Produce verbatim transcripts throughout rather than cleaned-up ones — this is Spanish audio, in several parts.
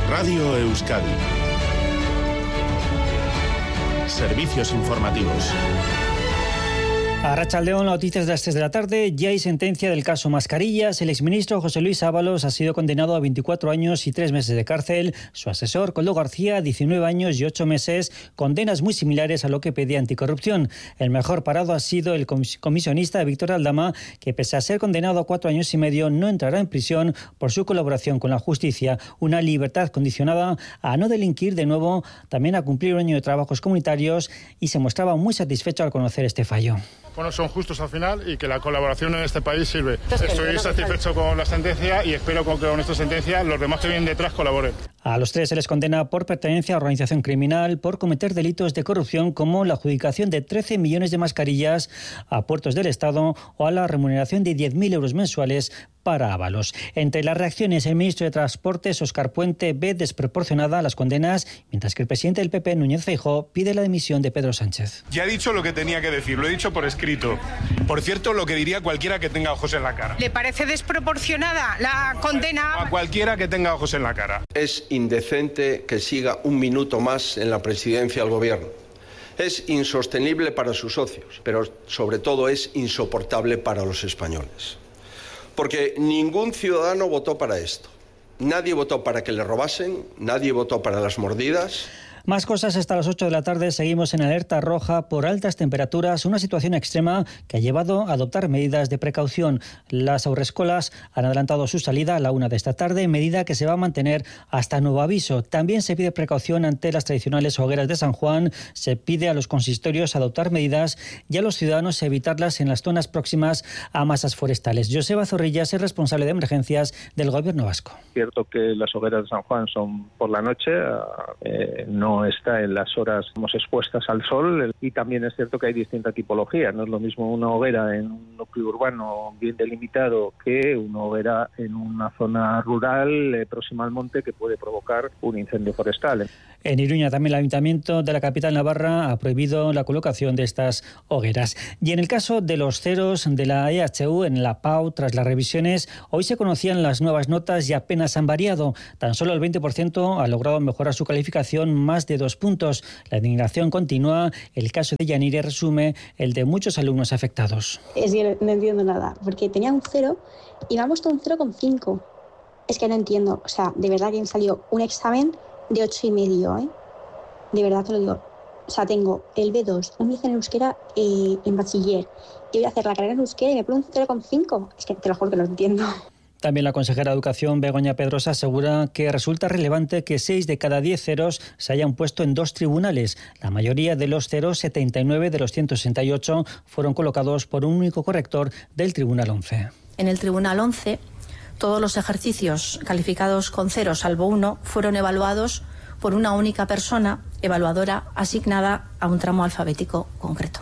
Radio Euskadi. Servicios informativos. Arratsaldeon, noticias de las tres de la tarde. Ya hay sentencia del caso Mascarillas. El exministro José Luis Ábalos ha sido condenado a veinticuatro años y tres meses de cárcel. Su asesor, Koldo García, diecinueve años y ocho meses. Condenas muy similares a lo que pedía Anticorrupción. El mejor parado ha sido el comisionista Víctor Aldama, que pese a ser condenado a cuatro años y medio, no entrará en prisión por su colaboración con la justicia. Una libertad condicionada a no delinquir de nuevo, también a cumplir un año de trabajos comunitarios, y se mostraba muy satisfecho al conocer este fallo. Bueno, son justos al final y que la colaboración en este país sirve. Estoy satisfecho con la sentencia y espero que con esta sentencia los demás que vienen detrás colaboren. A los tres se les condena por pertenencia a organización criminal, por cometer delitos de corrupción como la adjudicación de trece millones de mascarillas a puertos del Estado o a la remuneración de diez mil euros mensuales para Ábalos. Entre las reacciones, el ministro de Transportes, Óscar Puente, ve desproporcionada las condenas, mientras que el presidente del P P, Núñez Feijóo, pide la dimisión de Pedro Sánchez. Ya he dicho lo que tenía que decir, lo he dicho por escrito. Por cierto, lo que diría cualquiera que tenga ojos en la cara. ¿Le parece desproporcionada la condena? A cualquiera que tenga ojos en la cara. Es indecente que siga un minuto más en la presidencia del gobierno. Es insostenible para sus socios, pero sobre todo es insoportable para los españoles. Porque ningún ciudadano votó para esto. Nadie votó para que le robasen, nadie votó para las mordidas. Más cosas hasta las ocho de la tarde. Seguimos en alerta roja por altas temperaturas, una situación extrema que ha llevado a adoptar medidas de precaución. Las haurrescolas han adelantado su salida a la una de esta tarde, medida que se va a mantener hasta nuevo aviso. También se pide precaución ante las tradicionales hogueras de San Juan. Se pide a los consistorios adoptar medidas y a los ciudadanos evitarlas en las zonas próximas a masas forestales. Joseba Zorrillas es responsable de emergencias del Gobierno vasco. Cierto que las hogueras de San Juan son por la noche, eh, no No está en las horas más expuestas al sol, y también es cierto que hay distinta tipología. No es lo mismo una hoguera en un núcleo urbano bien delimitado que una hoguera en una zona rural eh, próxima al monte, que puede provocar un incendio forestal. En Iruña también el Ayuntamiento de la capital navarra ha prohibido la colocación de estas hogueras. Y en el caso de los ceros de la E H U en la P A U, tras las revisiones, hoy se conocían las nuevas notas y apenas han variado. Tan solo el veinte por ciento ha logrado mejorar su calificación más de dos puntos. La indignación continúa. El caso de Yanire resume el de muchos alumnos afectados. Es que no entiendo nada, porque tenía un cero y vamos con un cero coma cinco. Es que no entiendo. O sea, de verdad que me salió un examen de ocho y medio, ¿eh? De verdad te lo digo. O sea, tengo el B dos, un hice en euskera eh, en bachiller, y voy a hacer la carrera en euskera y me pongo un cero coma cinco. Es que te lo juro que no entiendo. También la consejera de Educación, Begoña Pedrosa, asegura que resulta relevante que seis de cada diez ceros se hayan puesto en dos tribunales. La mayoría de los ceros, setenta y nueve de los ciento sesenta y ocho, fueron colocados por un único corrector del Tribunal once. En el Tribunal once, todos los ejercicios calificados con cero, salvo uno, fueron evaluados por una única persona evaluadora asignada a un tramo alfabético concreto.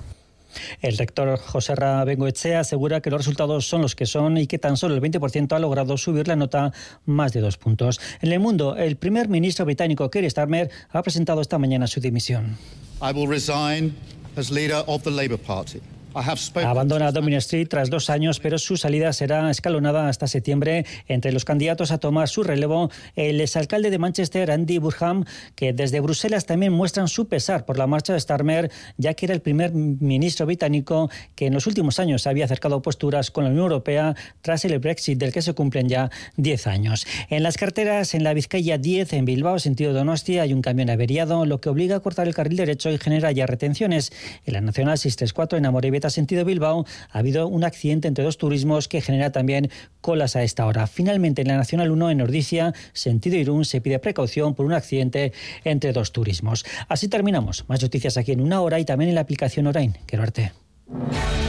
El rector Joserra Bengoechea asegura que los resultados son los que son y que tan solo el veinte por ciento ha logrado subir la nota más de dos puntos. En el mundo, el primer ministro británico Keir Starmer ha presentado esta mañana su dimisión. I will resign as leader of the Labour Party. Abandona Downing Street tras dos años, pero su salida será escalonada hasta septiembre. Entre los candidatos a tomar su relevo, el exalcalde de Manchester, Andy Burnham, que desde Bruselas también muestran su pesar por la marcha de Starmer, ya que era el primer ministro británico que en los últimos años había acercado posturas con la Unión Europea tras el Brexit, del que se cumplen ya diez años. En las carreteras, en la Vizcaya diez, en Bilbao, sentido Donostia, hay un camión averiado, lo que obliga a cortar el carril derecho y genera ya retenciones. En la Nacional seiscientos treinta y cuatro, en Amorebieta, sentido Bilbao, ha habido un accidente entre dos turismos que genera también colas a esta hora. Finalmente, en la Nacional uno, en Ordicia, sentido Irún, se pide precaución por un accidente entre dos turismos. Así terminamos. Más noticias aquí en una hora y también en la aplicación Orain. Quiero arte.